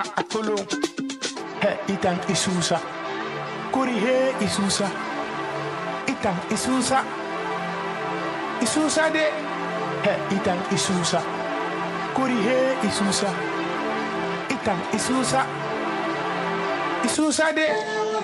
Akolo. He itang isusa. Kuri he isusa. Itang isusa. Isusa de. He itang isusa. Kuri he isusa. Itang isusa. Isusa de.